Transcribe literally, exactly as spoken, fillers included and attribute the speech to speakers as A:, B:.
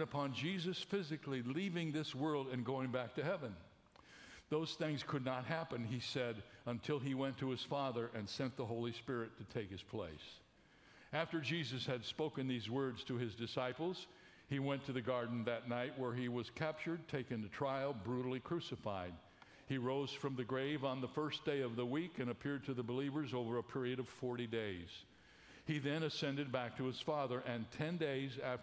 A: depended upon Jesus physically leaving this world and going back to heaven. Those things could not happen, he said, until he went to his Father and sent the Holy Spirit to take his place. After Jesus had spoken these words to his disciples, he went to the garden that night where he was captured, taken to trial, brutally crucified. He rose from the grave on the first day of the week and appeared to the believers over a period of forty days. He then ascended back to his Father, and ten days after